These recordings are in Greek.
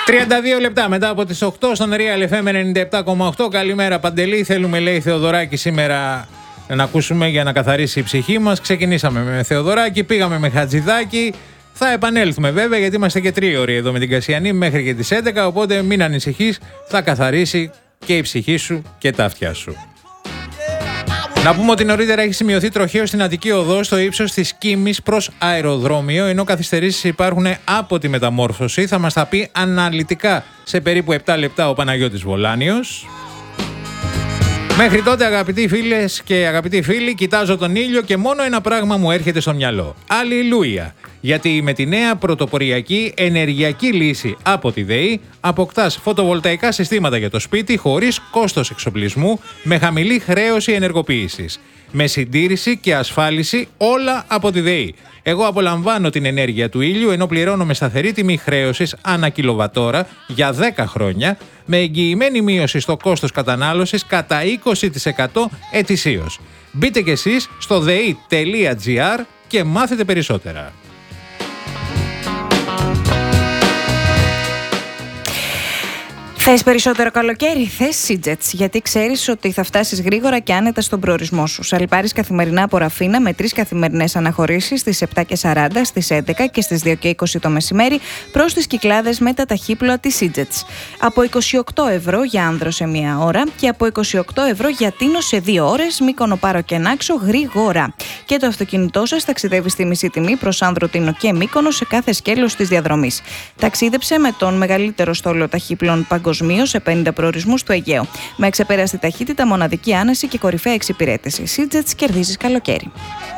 32 λεπτά μετά από τις 8 στον Real FM 97,8. Καλημέρα Παντελή, θέλουμε λέει Θεοδωράκη σήμερα να ακούσουμε για να καθαρίσει η ψυχή μας. Ξεκινήσαμε με Θεοδωράκη, πήγαμε με Χατζηδάκη. Θα επανέλθουμε βέβαια γιατί είμαστε και τρίωροι εδώ με την Κασιανή μέχρι και τις 11. Οπότε μην ανησυχείς, θα καθαρίσει και η ψυχή σου και τα αυτιά σου. Να πούμε ότι νωρίτερα έχει σημειωθεί τροχαίο στην Αττική Οδό στο ύψος της Κίμης προς αεροδρόμιο, ενώ καθυστερήσεις υπάρχουν από τη μεταμόρφωση. Θα μας τα πει αναλυτικά σε περίπου 7 λεπτά ο Παναγιώτης Βολάνιος. Μέχρι τότε, αγαπητοί φίλες και αγαπητοί φίλοι, κοιτάζω τον ήλιο και μόνο ένα πράγμα μου έρχεται στο μυαλό. Αλληλούια! Γιατί με τη νέα πρωτοποριακή ενεργειακή λύση από τη ΔΕΗ αποκτάς φωτοβολταϊκά συστήματα για το σπίτι χωρίς κόστος εξοπλισμού, με χαμηλή χρέωση ενεργοποίησης. Με συντήρηση και ασφάλιση όλα από τη ΔΕΗ. Εγώ απολαμβάνω την ενέργεια του ήλιου ενώ πληρώνω με σταθερή τιμή χρέωσης ανά κιλοβατόρα για 10 χρόνια, με εγγυημένη μείωση στο κόστος κατανάλωσης κατά 20% ετησίως. Μπείτε κι εσείς στο dei.gr και μάθετε περισσότερα. Θες περισσότερο καλοκαίρι? Θες Seajets, γιατί ξέρεις ότι θα φτάσεις γρήγορα και άνετα στον προορισμό σου. Σαλπάρεις καθημερινά από Ραφίνα με 3 καθημερινές αναχωρήσεις στις 7:40, στις 11 και στις 2:20 το μεσημέρι προς τις Κυκλάδες με τα ταχύπλοα της Seajets. Από 28 ευρώ για Άνδρο σε 1 ώρα και από 28 ευρώ για Τίνο σε 2 ώρες, Μύκονο, Πάρο και Νάξο γρήγορα. Και το αυτοκίνητό σας ταξιδεύει στη μισή τιμή προς Άνδρο, Τίνο και Μύκονο σε κάθε σκέλος της διαδρομής. Ταξίδεψε με τον μεγαλύτερο στόλο ταχύπλων παγκοσμίως σε 50 προορισμούς του Αιγαίου. Με εξεπέραστη ταχύτητα, μοναδική άνεση και κορυφαία εξυπηρέτηση. Seajets, κερδίζεις καλοκαίρι.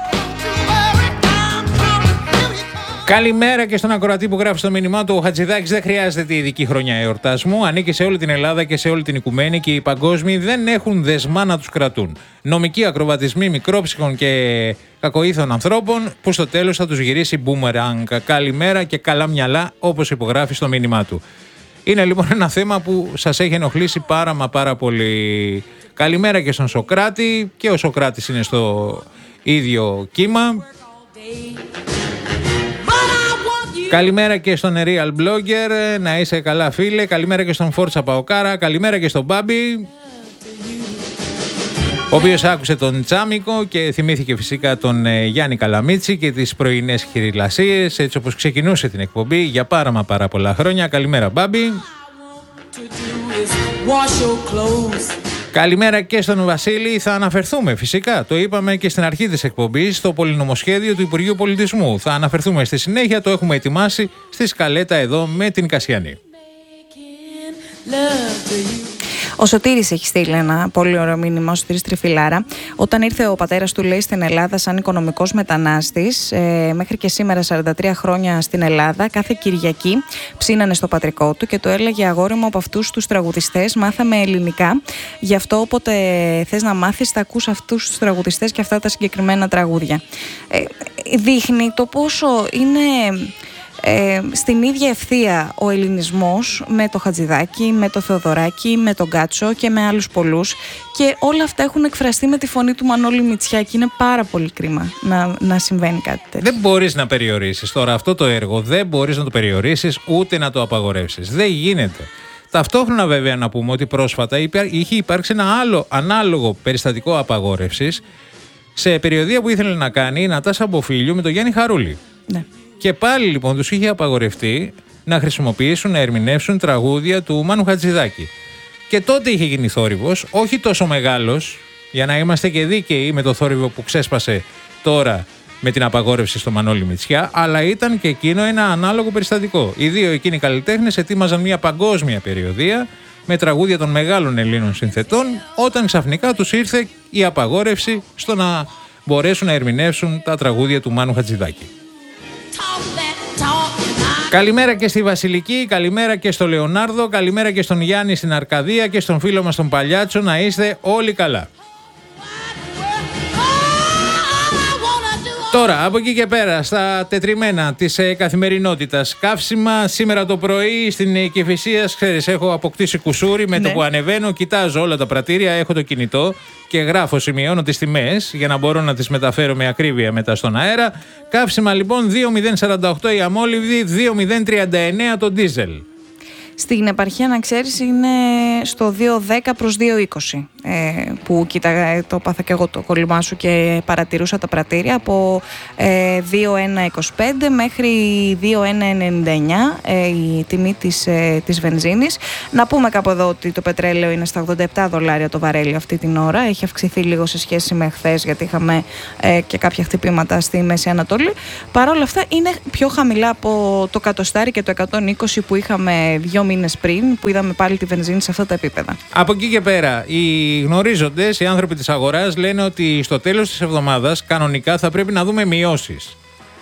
Καλημέρα και στον ακροατή που γράφει στο μήνυμά του. Ο Χατζηδάκης δεν χρειάζεται τη ειδική χρονιά εορτασμού. Ανήκει σε όλη την Ελλάδα και σε όλη την οικουμένη και οι παγκόσμιοι δεν έχουν δεσμά να τους κρατούν. Νομικοί ακροβατισμοί μικρόψυχων και κακοήθων ανθρώπων που στο τέλος θα τους γυρίσει μπούμεραγκ. Καλημέρα και καλά μυαλά, όπως υπογράφει στο μήνυμά του. Είναι λοιπόν ένα θέμα που σας έχει ενοχλήσει πάρα πολύ. Καλημέρα και στον Σοκράτη, και ο Σοκράτης είναι στο ίδιο κύμα. Καλημέρα και στον Real Blogger, να είσαι καλά φίλε. Καλημέρα και στον Φόρτσα Παοκάρα. Καλημέρα και στον Μπάμπη, ο οποίος άκουσε τον Τσάμικο και θυμήθηκε φυσικά τον Γιάννη Καλαμίτσι και τις πρωινές χειριλασίες, έτσι όπως ξεκινούσε την εκπομπή για πάρα πολλά χρόνια. Καλημέρα Μπάμπη. Καλημέρα και στον Βασίλη. Θα αναφερθούμε φυσικά, το είπαμε και στην αρχή της εκπομπής, στο πολυνομοσχέδιο του Υπουργείου Πολιτισμού. Θα αναφερθούμε στη συνέχεια, το έχουμε ετοιμάσει στη σκαλέτα εδώ με την Κασιανή. Ο Σωτήρης έχει στείλει ένα πολύ ωραίο μήνυμα, ο Σωτήρης Τριφυλάρα. Όταν ήρθε ο πατέρας του, λέει, στην Ελλάδα σαν οικονομικός μετανάστης, μέχρι και σήμερα 43 χρόνια στην Ελλάδα, κάθε Κυριακή ψήνανε στο πατρικό του και το έλεγε: αγόρι μου, από αυτούς τους τραγουδιστές μάθαμε ελληνικά. Γι' αυτό όποτε θες να μάθεις, θα ακούς αυτούς τους τραγουδιστές και αυτά τα συγκεκριμένα τραγούδια. Δείχνει το πόσο είναι στην ίδια ευθεία ο ελληνισμός με το Χατζηδάκι, με το Θεοδωράκι, με τον Κάτσο και με άλλους πολλούς, και όλα αυτά έχουν εκφραστεί με τη φωνή του Μανώλη Μητσιά και είναι πάρα πολύ κρίμα να συμβαίνει κάτι τέτοιο. Δεν μπορείς να περιορίσεις τώρα αυτό το έργο, δεν μπορείς να το περιορίσεις ούτε να το απαγορεύσεις. Δεν γίνεται. Ταυτόχρονα βέβαια να πούμε ότι πρόσφατα είχε υπάρξει ένα άλλο ανάλογο περιστατικό απαγόρευσης σε περιοδεία που ήθελε να κάνει η Νατάσα Μποφίλιου με τον Γιάννη Χαρούλη. Ναι. Και πάλι λοιπόν τους είχε απαγορευτεί να χρησιμοποιήσουν, να ερμηνεύσουν τραγούδια του Μάνου Χατζηδάκη. Και τότε είχε γίνει θόρυβος, όχι τόσο μεγάλος, για να είμαστε και δίκαιοι με το θόρυβο που ξέσπασε τώρα με την απαγόρευση στο Μανώλη Μητσιά, αλλά ήταν και εκείνο ένα ανάλογο περιστατικό. Οι δύο εκείνοι καλλιτέχνες ετοίμαζαν μια παγκόσμια περιοδεία με τραγούδια των μεγάλων Ελλήνων συνθετών, όταν ξαφνικά τους ήρθε η απαγόρευση στο να μπορέσουν να ερμηνεύσουν τα τραγούδια του Μάνου Χατζηδάκη. Καλημέρα και στη Βασιλική, καλημέρα και στο Λεωνάρδο, καλημέρα και στον Γιάννη στην Αρκαδία και στον φίλο μας τον Παλιάτσο, να είστε όλοι καλά. Τώρα, από εκεί και πέρα, στα τετριμένα της καθημερινότητας. Καύσιμα σήμερα το πρωί στην Κηφισίας, ξέρεις, έχω αποκτήσει κουσούρι με το που ανεβαίνω, κοιτάζω όλα τα πρατήρια, έχω το κινητό και γράφω, σημειώνω τις τιμές για να μπορώ να τις μεταφέρω με ακρίβεια μετά στον αέρα. Καύσιμα λοιπόν 2.048 η αμόλυβδη, 2.039 το ντίζελ. Στην επαρχία, να ξέρεις, είναι στο 2,10 προς 2,20 που κοίταγα, το πάθα και εγώ το κόλλημά σου και παρατηρούσα τα πρατήρια από 2,125 μέχρι 2,199 η τιμή της βενζίνης. Να πούμε κάπου εδώ ότι το πετρέλαιο είναι στα $87 το βαρέλι αυτή την ώρα. Έχει αυξηθεί λίγο σε σχέση με χθες, γιατί είχαμε και κάποια χτυπήματα στη Μέση Ανατολή. Παρ' όλα αυτά είναι πιο χαμηλά από το κατοστάρι και το 120 που είχαμε 2 μήνες πριν, που είδαμε πάλι τη βενζίνη σε αυτά τα επίπεδα. Από εκεί και πέρα, οι γνωρίζοντες, οι άνθρωποι της αγοράς λένε ότι στο τέλος της εβδομάδας κανονικά θα πρέπει να δούμε μειώσεις.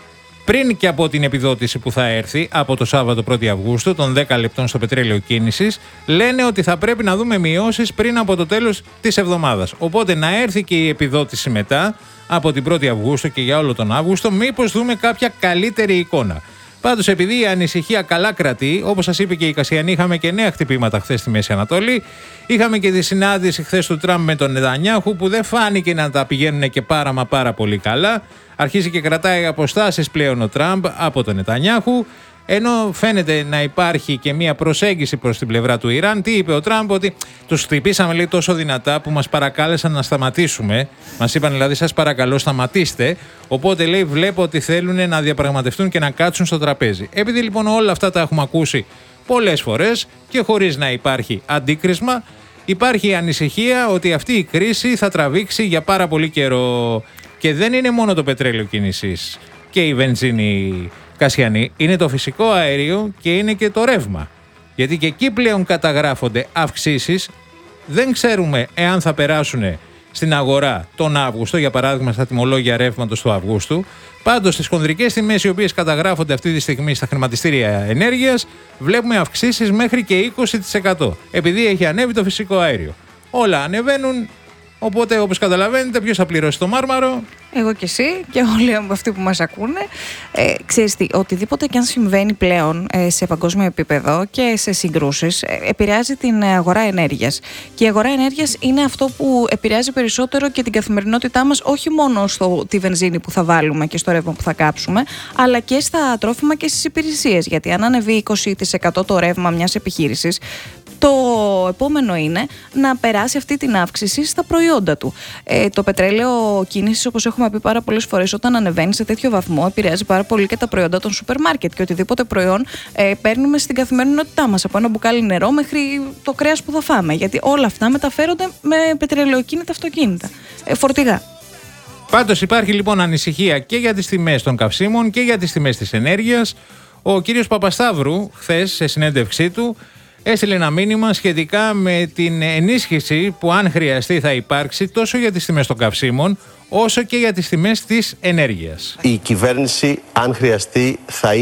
Πριν και από την επιδότηση που θα έρθει από το Σάββατο 1η Αυγούστου των 10 λεπτών στο πετρέλαιο κίνησης, λένε ότι θα πρέπει να δούμε μειώσεις πριν από το τέλος της εβδομάδας. Οπότε να έρθει και η επιδότηση μετά από την 1η Αυγούστου και για όλο τον Αύγουστο, μήπως δούμε κάποια καλύτερη εικόνα. Πάντως, επειδή η ανησυχία καλά κρατεί, όπως σας είπε και η Κασιανή, είχαμε και νέα χτυπήματα χθες στη Μέση Ανατολή. Είχαμε και τη συνάντηση χθες του Τραμπ με τον Νετανιάχου, που δεν φάνηκε να τα πηγαίνουν και πάρα πολύ καλά. Αρχίζει και κρατάει αποστάσεις πλέον ο Τραμπ από τον Νετανιάχου, ενώ φαίνεται να υπάρχει και μια προσέγγιση προς την πλευρά του Ιράν. Τι είπε ο Τραμπ? Ότι τους χτυπήσαμε, λέει, τόσο δυνατά που μας παρακάλεσαν να σταματήσουμε. Μας είπαν δηλαδή, σας παρακαλώ σταματήστε. Οπότε, λέει, βλέπω ότι θέλουν να διαπραγματευτούν και να κάτσουν στο τραπέζι. Επειδή λοιπόν όλα αυτά τα έχουμε ακούσει πολλές φορές και χωρίς να υπάρχει αντίκρισμα, υπάρχει η ανησυχία ότι αυτή η κρίση θα τραβήξει για πάρα πολύ καιρό. Και δεν είναι μόνο το πετρέλαιο κίνησης και η βενζίνη, Κασιανή, είναι το φυσικό αέριο και είναι και το ρεύμα. Γιατί και εκεί πλέον καταγράφονται αυξήσεις. Δεν ξέρουμε εάν θα περάσουν στην αγορά τον Αύγουστο, για παράδειγμα στα τιμολόγια ρεύματος του Αυγούστου. Πάντως στις χονδρικές τιμές οι οποίες καταγράφονται αυτή τη στιγμή στα χρηματιστήρια ενέργειας, βλέπουμε αυξήσεις μέχρι και 20%. Επειδή έχει ανέβει το φυσικό αέριο. Όλα ανεβαίνουν. Οπότε, όπως καταλαβαίνετε, ποιος θα πληρώσει το μάρμαρο? Εγώ και εσύ και όλοι αυτοί που μας ακούνε. Ξέρεις τι, οτιδήποτε και αν συμβαίνει πλέον σε παγκόσμιο επίπεδο και σε συγκρούσεις, επηρεάζει την αγορά ενέργειας. Και η αγορά ενέργειας είναι αυτό που επηρεάζει περισσότερο και την καθημερινότητά μας, όχι μόνο στη βενζίνη που θα βάλουμε και στο ρεύμα που θα κάψουμε, αλλά και στα τρόφιμα και στις υπηρεσίες. Γιατί αν ανεβεί 20% το ρεύμα μιας επιχείρησης, το επόμενο είναι να περάσει αυτή την αύξηση στα προϊόντα του. Το πετρέλαιο κίνησης, όπως έχουμε πει πάρα πολλές φορές, όταν ανεβαίνει σε τέτοιο βαθμό, επηρεάζει πάρα πολύ και τα προϊόντα των σούπερ μάρκετ και οτιδήποτε προϊόν παίρνουμε στην καθημερινότητά μας, από ένα μπουκάλι νερό μέχρι το κρέας που θα φάμε. Γιατί όλα αυτά μεταφέρονται με πετρελαιοκίνητα αυτοκίνητα, φορτηγά. Πάντως υπάρχει λοιπόν ανησυχία και για τις τιμές των καυσίμων και για τις τιμές της ενέργειας. Ο κύριος Παπασταύρου, χθες σε συνέντευξή του, έστειλε ένα μήνυμα σχετικά με την ενίσχυση που αν χρειαστεί θα υπάρξει τόσο για τις τιμές των καυσίμων όσο και για τις τιμές της ενέργειας. Η κυβέρνηση, αν χρειαστεί,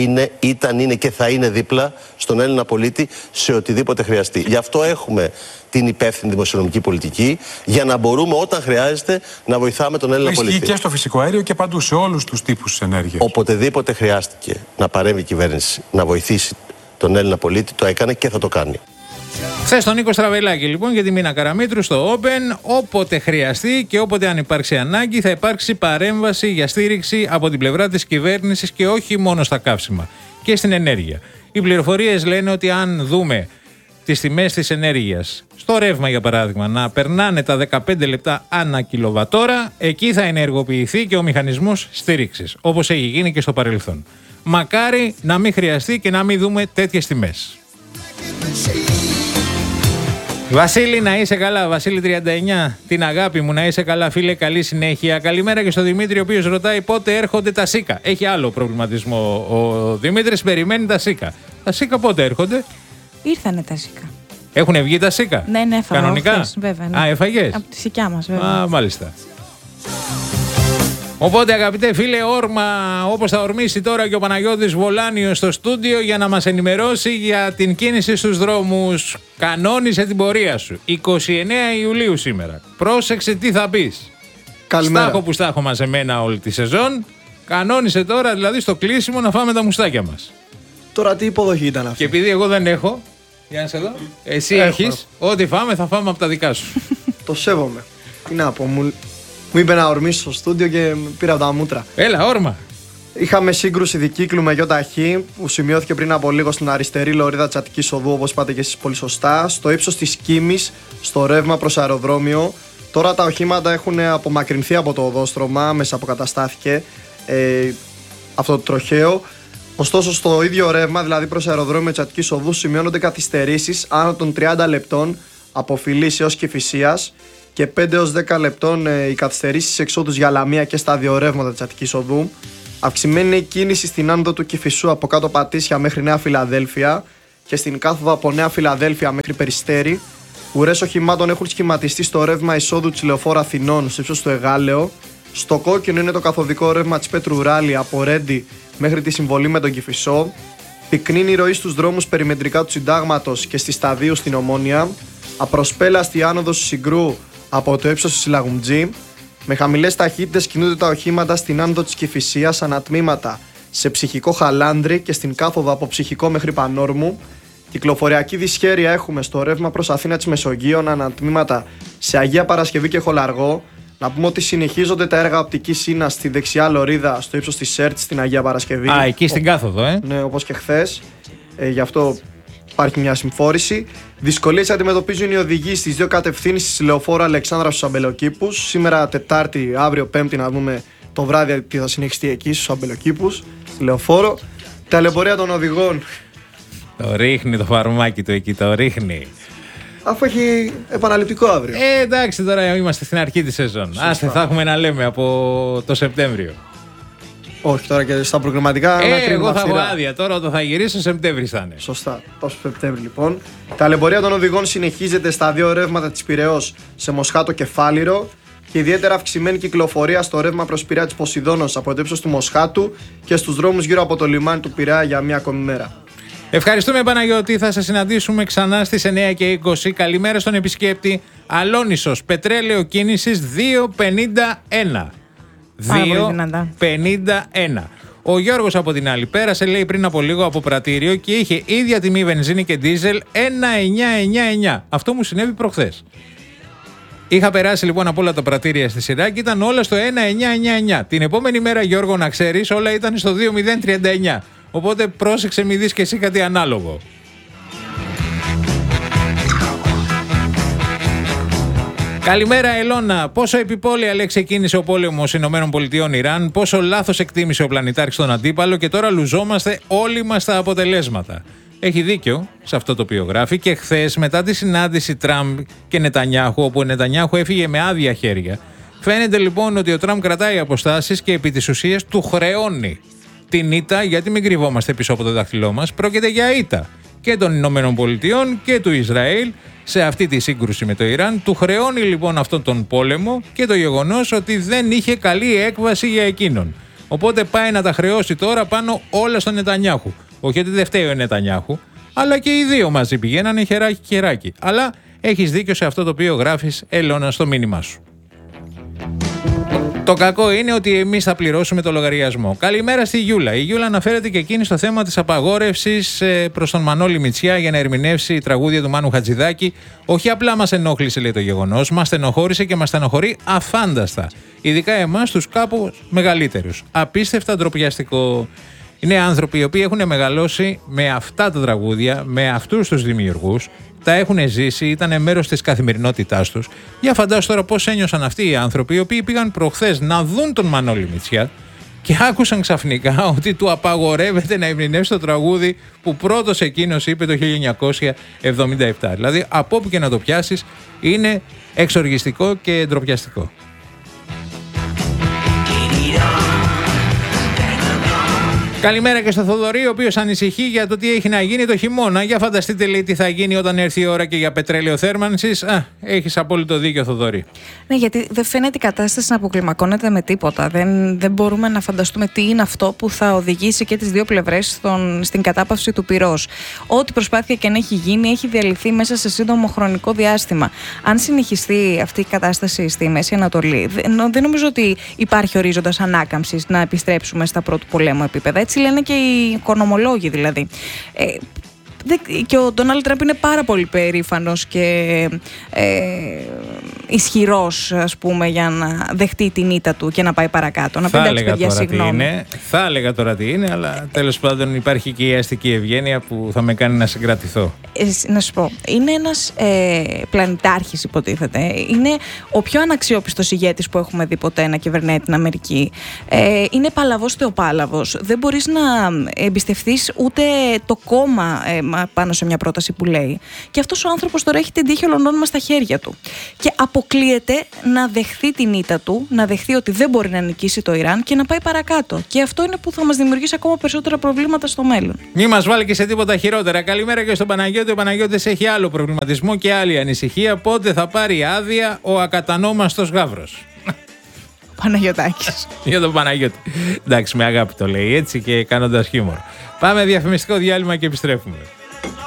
είναι και θα είναι δίπλα στον Έλληνα πολίτη σε οτιδήποτε χρειαστεί. Γι' αυτό έχουμε την υπεύθυνη δημοσιονομική πολιτική, για να μπορούμε όταν χρειάζεται να βοηθάμε τον Έλληνα πολίτη. Ισχύει και στο φυσικό αέριο και παντού, σε όλους τους τύπους ενέργειας. Οποτεδήποτε χρειάστηκε να παρέμβει η κυβέρνηση να βοηθήσει τον Έλληνα πολίτη, το έκανε και θα το κάνει. Χθες τον Νίκο Στραβελάκη λοιπόν και τη Μίνα Καραμήτρου στο Open, όποτε χρειαστεί και όποτε αν υπάρξει ανάγκη θα υπάρξει παρέμβαση για στήριξη από την πλευρά της κυβέρνησης και όχι μόνο στα καύσιμα και στην ενέργεια. Οι πληροφορίες λένε ότι αν δούμε τις τιμές της ενέργειας στο ρεύμα για παράδειγμα να περνάνε τα 15 λεπτά ανά κιλοβατόρα, εκεί θα ενεργοποιηθεί και ο μηχανισμός στήριξης, όπως έχει γίνει και στο παρελθόν. Μακάρι να μην χρειαστεί και να μην δούμε τέτοιες τιμές. Βασίλη, να είσαι καλά. Βασίλη 39, την αγάπη μου, να είσαι καλά φίλε, καλή συνέχεια. Καλημέρα και στο Δημήτρη, ο οποίος ρωτάει πότε έρχονται τα ΣΥΚΑ. Έχει άλλο προβληματισμό ο Δημήτρης, περιμένει τα ΣΥΚΑ. Τα ΣΥΚΑ πότε έρχονται? Ήρθανε τα ΣΥΚΑ. Έχουνε βγει τα ΣΥΚΑ? Ναι, έφαγα. Κανονικά. Χθες, βέβαια, ναι. Α, έφαγες? Από τη σικιά μας, βέβαια. Α, μάλιστα. Οπότε αγαπητέ φίλε, όρμα όπως θα ορμήσει τώρα και ο Παναγιώτης Βολάνιος στο στούντιο για να μας ενημερώσει για την κίνηση στους δρόμους. Κανόνισε την πορεία σου. 29 Ιουλίου σήμερα. Πρόσεξε τι θα πεις. Καλημέρα. Στάχο που στάχο μαζεμένα όλη τη σεζόν. Κανόνισε τώρα δηλαδή στο κλείσιμο να φάμε τα μουστάκια μας. Τώρα τι υποδοχή ήταν αυτή? Και επειδή εγώ δεν έχω, για να σε δω, εσύ έχεις, ό,τι φάμε θα φάμε από τα δικά σου. Το σέβομαι. Τι να πω, μου είπε να ορμήσω στο στούντιο και πήρα από τα μούτρα. Έλα, όρμα. Είχαμε σύγκρουση δικύκλου με ΙΧ που σημειώθηκε πριν από λίγο στην αριστερή λωρίδα της Αττικής Οδού, όπως είπατε και εσείς πολύ σωστά, στο ύψος της Κίμης, στο ρεύμα προς αεροδρόμιο. Τώρα τα οχήματα έχουν απομακρυνθεί από το οδόστρωμα, μέσα αποκαταστάθηκε αυτό το τροχαίο. Ωστόσο, στο ίδιο ρεύμα, δηλαδή προς αεροδρόμιο της Αττικής Οδού, σημειώνονται καθυστερήσεις άνω των 30 λεπτών από Φιλής έως Κηφισίας και 5 έως 10 λεπτών οι καθυστερήσεις εξόδους για Λαμία και στα δύο ρεύματα της Αττικής Οδού. Αυξημένη η κίνηση στην άνοδο του Κηφισού από κάτω Πατήσια μέχρι Νέα Φιλαδέλφια και στην κάθοδο από Νέα Φιλαδέλφια μέχρι Περιστέρι. Ουρές οχημάτων έχουν σχηματιστεί στο ρεύμα εισόδου της λεωφόρου Αθηνών στο ύψος του Εγάλεο. Στο κόκκινο είναι το καθοδικό ρεύμα της Πέτρου Ράλη από Ρέντι μέχρι τη συμβολή με τον Κηφισό. Πυκνή η ροή στους δρόμους περιμετρικά του Συντάγματος και στη Σταδίου στην Ομόνια. Απροσπέλαστη άνοδος του Συγκρού από το ύψος του Σιλαγουμτζή. Με χαμηλές ταχύτητες κινούνται τα οχήματα στην άνοδο της Κηφισίας ανατμήματα σε Ψυχικό Χαλάνδρη και στην κάθοδο από Ψυχικό μέχρι Πανόρμου. Κυκλοφοριακή δυσχέρεια έχουμε στο ρεύμα προς Αθήνα της Μεσογείων ανατμήματα σε Αγία Παρασκευή και Χολαργό. Να πούμε ότι συνεχίζονται τα έργα οπτικής ίνας στη δεξιά λωρίδα στο ύψος της ΣΕΡΤ στην Αγία Παρασκευή. Εκεί στην κάθοδο, Ναι, όπως και χθες. Γι' αυτό υπάρχει μια συμφόρηση. Δυσκολίες αντιμετωπίζουν οι οδηγοί στις δύο κατευθύνσεις λεωφόρου Αλεξάνδρα στους Αμπελοκήπους. Σήμερα Τετάρτη, αύριο Πέμπτη, να δούμε το βράδυ τι θα συνεχιστεί εκεί στους Αμπελοκήπους, στη λεωφόρο. Ταλαιπωρία των οδηγών. Το ρίχνει το φαρμάκι του εκεί, το ρίχνει. Αφού έχει επαναληπτικό αύριο. Εντάξει, τώρα είμαστε στην αρχή της σεζόν. Άστε, θα έχουμε να λέμε από το Σεπτέμβριο. Όχι, τώρα και στα προγραμματικά. Εγώ θα έχω άδεια. Τώρα όταν θα γυρίσω, Σεπτέμβρη θα είναι. Σωστά. Τόσο Σεπτέμβρη λοιπόν. Ταλαιπωρία των οδηγών συνεχίζεται στα δύο ρεύματα της Πειραιώς σε Μοσχάτο και Φάληρο. Και ιδιαίτερα αυξημένη κυκλοφορία στο ρεύμα προς Πειραιά της Ποσειδώνος από το ύψος του Μοσχάτου και στους δρόμους γύρω από το λιμάνι του Πειραιά για μία ακόμη μέρα. Ευχαριστούμε, Παναγιώτη. Θα σας συναντήσουμε ξανά στις 9:20. Καλημέρα στον επισκέπτη. Αλόνισος, πετρέλαιο κίνησης 2,51. 2,51. Ο Γιώργος από την άλλη πέρασε, λέει, πριν από λίγο από πρατήριο και είχε ίδια τιμή βενζίνη και ντίζελ 1,999. Αυτό μου συνέβη προχθές. Είχα περάσει λοιπόν από όλα τα πρατήρια στη σειρά και ήταν όλα στο 1,999. Την επόμενη μέρα, Γιώργο, να ξέρεις, όλα ήταν στο 2,039. Οπότε πρόσεξε, μη δεις και εσύ κάτι ανάλογο. Καλημέρα, Ελώνα. Πόσο επιπόλαια, λέει, ξεκίνησε ο πόλεμος ΗΠΑ-Ιράν, πόσο λάθος εκτίμησε ο πλανητάρχης τον αντίπαλο και τώρα λουζόμαστε όλοι μας τα αποτελέσματα. Έχει δίκιο σε αυτό το οποίο γράφει και χθες μετά τη συνάντηση Τραμπ και Νετανιάχου, όπου ο Νετανιάχου έφυγε με άδεια χέρια, φαίνεται λοιπόν ότι ο Τραμπ κρατάει αποστάσεις και επί της ουσίας του χρεώνει την ήττα, γιατί μην κρυβόμαστε πίσω από το δάχτυλό μας, πρόκειται για ήττα και των Ηνωμένων Πολιτειών και του Ισραήλ σε αυτή τη σύγκρουση με το Ιράν. Του χρεώνει λοιπόν αυτόν τον πόλεμο και το γεγονός ότι δεν είχε καλή έκβαση για εκείνον. Οπότε πάει να τα χρεώσει τώρα πάνω όλα στον Νετανιάχου. Όχι ότι δεν φταίει ο Νετανιάχου, αλλά και οι δύο μαζί πηγαίνανε χεράκι. Αλλά έχεις δίκιο σε αυτό το οποίο γράφεις, Ελώνα, στο μήνυμά σου. Το κακό είναι ότι εμείς θα πληρώσουμε το λογαριασμό. Καλημέρα στη Γιούλα. Η Γιούλα αναφέρεται και εκείνη στο θέμα της απαγόρευσης προς τον Μανώλη Μητσιά για να ερμηνεύσει τραγούδια του Μάνου Χατζηδάκη. Όχι απλά μας ενόχλησε, λέει, το γεγονός, μας στενοχώρησε και μας στενοχωρεί αφάνταστα. Ειδικά εμάς, τους κάπου μεγαλύτερους. Απίστευτα ντροπιαστικό. Είναι άνθρωποι οι οποίοι έχουν μεγαλώσει με αυτά τα τραγούδια, με αυτούς τους δημιουργούς, τα έχουν ζήσει, ήταν μέρος της καθημερινότητάς τους. Για φαντάσου τώρα πώς ένιωσαν αυτοί οι άνθρωποι, οι οποίοι πήγαν προχθές να δουν τον Μανώλη Μητσιά και άκουσαν ξαφνικά ότι του απαγορεύεται να ερμηνεύσει το τραγούδι που πρώτος εκείνος είπε το 1977. Δηλαδή, από όπου και να το πιάσεις, είναι εξοργιστικό και ντροπιαστικό. Καλημέρα και στο Θοδωρή, ο οποίος ανησυχεί για το τι έχει να γίνει το χειμώνα. Για φανταστείτε, λέει, τι θα γίνει όταν έρθει η ώρα και για πετρέλαιο θέρμανσης. Έχεις απόλυτο δίκιο, Θοδωρή. Ναι, γιατί δεν φαίνεται η κατάσταση να αποκλιμακώνεται με τίποτα. Δεν μπορούμε να φανταστούμε τι είναι αυτό που θα οδηγήσει και τις δύο πλευρές στην κατάπαυση του πυρός. Ό,τι προσπάθεια και αν έχει γίνει, έχει διαλυθεί μέσα σε σύντομο χρονικό διάστημα. Αν συνεχιστεί αυτή η κατάσταση στη Μέση Ανατολή, δεν νομίζω ότι υπάρχει ορίζοντας ανάκαμψης να επιστρέψουμε στα πρώτου πολέμου επίπεδα. Έτσι λένε και οι οικονομολόγοι δηλαδή. Και ο Ντόναλντ Τραμπ είναι πάρα πολύ περήφανος και ισχυρός, ας πούμε, για να δεχτεί την ήττα του και να πάει παρακάτω. Να πει εντάξει, παιδιά, συγγνώμη. Θα έλεγα τώρα τι είναι, αλλά τέλος πάντων υπάρχει και η αστική ευγένεια που θα με κάνει να συγκρατηθώ. Να σου πω, είναι ένας πλανητάρχης, υποτίθεται. Είναι ο πιο αναξιόπιστος ηγέτης που έχουμε δει ποτέ να κυβερνάει την Αμερική. Είναι παλαβός θεοπάλαβος. Δεν μπορείς να εμπιστευτείς ούτε το κόμμα πάνω σε μια πρόταση που λέει. Και αυτός ο άνθρωπος τώρα έχει την τύχη ολονών μας στα χέρια του. Και αποκλείεται να δεχθεί την ήττα του, να δεχθεί ότι δεν μπορεί να νικήσει το Ιράν και να πάει παρακάτω. Και αυτό είναι που θα μας δημιουργήσει ακόμα περισσότερα προβλήματα στο μέλλον. Μη μας βάλει και σε τίποτα χειρότερα. Καλημέρα και στον Παναγιώτη. Ο Παναγιώτης έχει άλλο προβληματισμό και άλλη ανησυχία. Πότε θα πάρει άδεια ο ακατανόμαστος Γαύρος? Παναγιωτάκης. Για τον Παναγιώτη. Εντάξει, με αγάπη το λέει έτσι και κάνοντας χιούμορ. Πάμε διαφημιστικό διάλειμμα και επιστρέφουμε.